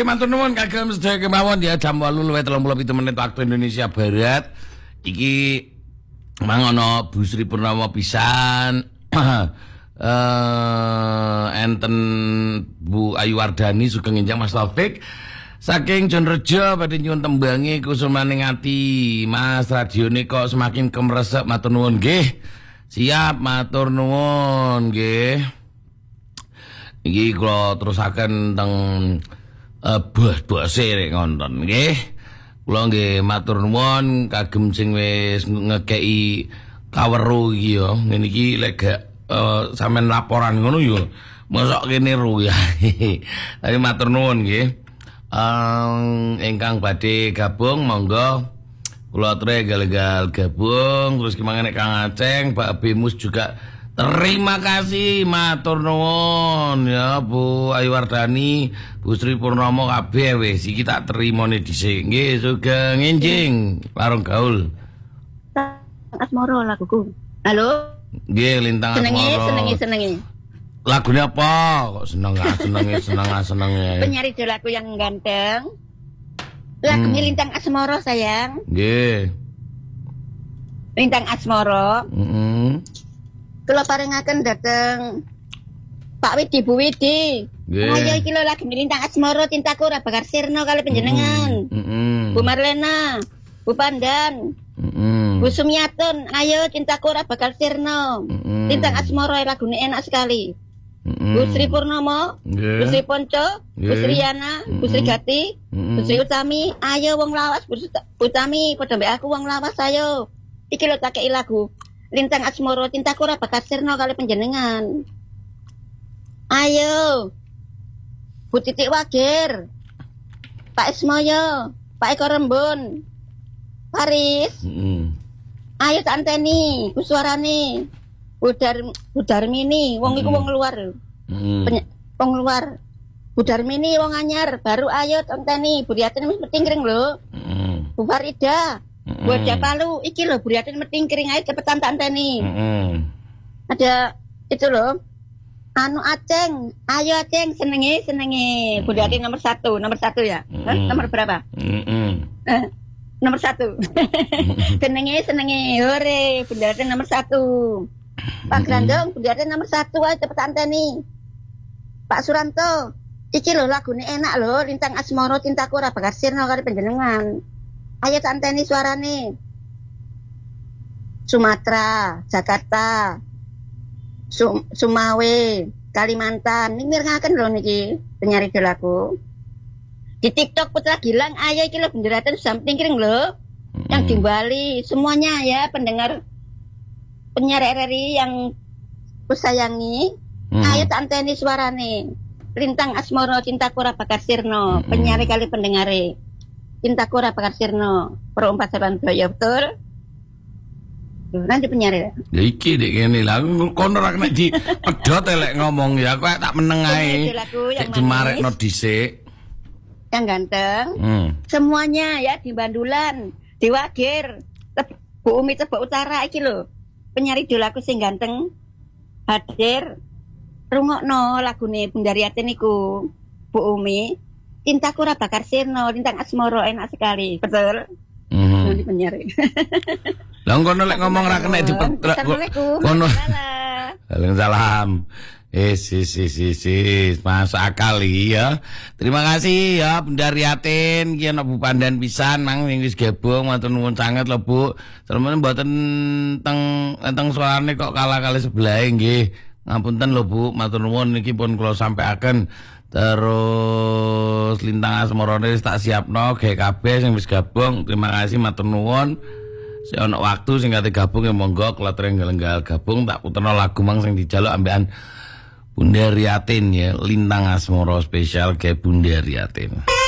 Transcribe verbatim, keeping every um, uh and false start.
Oke, matur nuwun kagem sedaya kemawon ya jam wolu luwih tiga puluh pitu menit waktu Indonesia Barat. Iki mang ana Bu Sri Purnomo pisan. Eh enten Bu Ayu Wardani sugeng enjang Mas Taufik. Saking Jonrejo badhe nyuwun tembange kusumaning ati. Mas radione kok semakin kemresek matur nuwun nggih. Siap matur nuwun nggih. Iki kula terusaken teng uh, bos-bose rek ngonten nggih. Kula nggih matur nuwun kagem sing wis ngekeki kaweruh iki ya. Ngene iki lek gak uh, sampean laporan ngono ya mosok kene ru ya. Tapi matur nuwun nggih. Um, ingkang badhe gabung monggo kula aturi gal-gal gabung terus kemangane Kang Aceng, Pak Bemus juga terima kasih matur nuwun ya Bu Ayu Wardani, Bu Sri Purnomo kabeh wis iki tak terimone dhisik nggih sugeng enjing larung gaul. Asmoro laguku. Halo. Nggih Lintang Asmoro. Senengi senengi senengi. Lagunya apa? Kok seneng gak senenge seneng gak senenge. Penyanyi lagu yang ganteng. Lagunya hmm. Lintang Asmoro sayang. Nggih. Lintang Asmoro. Heeh. Mm Kula paringaken dhateng Pak Widi Bu Widi. Nggih. Ayo iki lho lagu Lintang Asmoro cintaku ora bakar sirna kali panjenengan. Heeh. Mm Bu Marlena, Bu Pandan. Heeh. Bu Sumiatun, ayo cintaku ora bakal sirna. Mm Lintang Asmoro lagune enak sekali. Mm Bu Sri Purnomo, yeah. Bu Sri Ponco, yeah. Bu Sri Yana, mm-hmm. Bu Sri Gati, mm-hmm. Bu Sri Utami, ayo wong lawas Bu Utami, padha mbek aku wong lawas ayo. Iki lho tak kei lagu Lintang Asmoro cintaku ora bakal sirna kali panjenengan. Ayo. Bu Titik Wagir. Pak Ismoyo, Pak Eko Rembun. Paris. Mm-hmm. Ayo tak anteni, ku suarane. Budar Budarmini, wong iku wong luar. Hmm. Wong luar. Budarmini wong anyar, baru ayo tenteni. Buriatin wis metingkring lho. Heeh. Bu Farida. Mm. Bu Japalu, iki lho Buriatin metingkring ayo cepetan tanteni. Heeh. Ada itu lho. Anu Aceng, ayo Aceng senenge senenge. Buriatin nomor satu, nomor satu ya. Mm. Hah? Nomor berapa? Heeh. Eh, nomor satu. senenge senenge, hore, Buriatin nomor satu. Pak Grandong, Buriatin nomor satu aja cepet anteni. Pak Suranto, iki lho lagune enak lho, Lintang Asmoro cintaku ora bakal sirna kali panjenengan. Ayo tak anteni suarane. Sumatera, Jakarta, Sum Sumawe, Kalimantan. Niki ngerngaken lho niki penyanyi dolaku. Di TikTok Putra Gilang, ayo iki lho Buriatin samping kring lho. Yang di Bali, semuanya ya pendengar penyiar R R I yang kusayangi, hmm. ayo tak anteni suarane. Lintang Asmoro cintaku ora bakal sirna, hmm. penyiar kali pendengare. Cintaku ora bakal sirna. Perempat Surabaya betul. Loh, nanti penyiar ya. Ya iki dek kene lah kono ra nek di pedhot elek ngomong ya kok tak meneng ae. Cek dimarekno dhisik. Yang ganteng. Hmm. Semuanya ya di Bandulan, di Wagir, Bu Umi Tebak Utara iki lho. Penyanyi dolaku sing ganteng hadir rungokno lagune Bundariatin niku Bu Umi cintaku ora bakar sirna Lintang Asmoro enak sekali betul. Mhm. Mm penyanyi. Lah ngono lek ngomong ra kena dipetrek ngono. Waalaikumsalam. Eh si si si si masuk akal ya. Terima kasih ya Bundariatin ki ana Bu Pandan pisan mang sing wis gabung matur nuwun sanget lho Bu. Sampeyan mboten teng teng suarane kok kalah kali sebelah nggih. Ngapunten lho Bu, matur nuwun niki pun kula sampaiaken. Terus Lintang Asmoro wis tak siapno gawe kabeh sing wis gabung. Terima kasih matur nuwun. Sing ana waktu sing kate gabung ya monggo kula trenggal-enggal gabung tak puterno lagu mang sing dijaluk ambekan Bundariatin ya, Lintang Asmoro spesial ke Bundariatin.